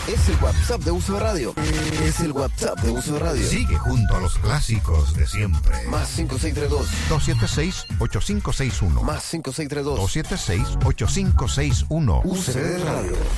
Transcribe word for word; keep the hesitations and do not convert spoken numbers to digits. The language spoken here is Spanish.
Es el WhatsApp de Uso de Radio. Es el WhatsApp de Uso de Radio. Sigue junto a los clásicos de siempre. Más cinco seis tres dos. dos siete seis, ocho cinco seis uno. Más cinco seis tres dos. dos siete seis, ocho cinco seis uno. U C B Radio.